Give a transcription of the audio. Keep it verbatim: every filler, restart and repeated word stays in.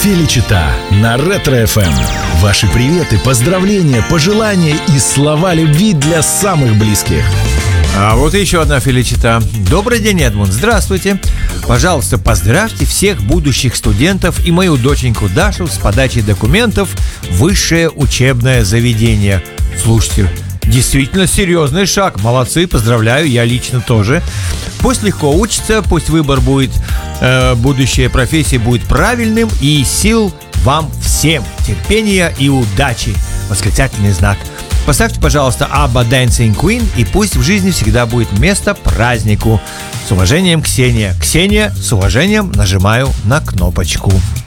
Феличита на Ретро-эф эм. Ваши приветы, поздравления, пожелания и слова любви для самых близких. А вот и еще одна Феличита. Добрый день, Эдмунд. Здравствуйте. Пожалуйста, поздравьте всех будущих студентов и мою доченьку Дашу с подачей документов в высшее учебное заведение. Слушайте, действительно серьезный шаг. Молодцы, поздравляю, я лично тоже. Пусть легко учится, пусть выбор будет, э, будущая профессия будет правильным, и сил вам всем, терпения и удачи. Восклицательный знак. Поставьте, пожалуйста, Абба Dancing Queen, и пусть в жизни всегда будет место празднику. С уважением, Ксения. Ксения, с уважением нажимаю на кнопочку.